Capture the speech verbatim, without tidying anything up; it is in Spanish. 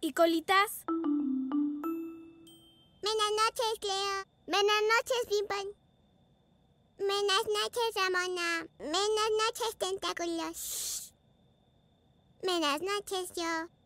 y Colitas. Buenas noches, Cleo. Buenas noches, Pimpón. Buenas noches, Ramona. Buenas noches, Tentáculos. Buenas noches, yo.